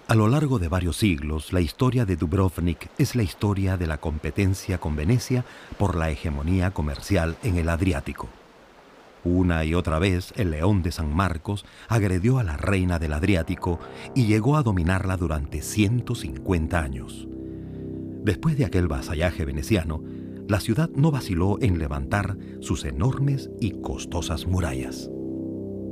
A lo largo de varios siglos, la historia de Dubrovnik es la historia de la competencia con Venecia por la hegemonía comercial en el Adriático. Una y otra vez, el León de San Marcos agredió a la reina del Adriático y llegó a dominarla durante 150 años. Después de aquel vasallaje veneciano, la ciudad no vaciló en levantar sus enormes y costosas murallas.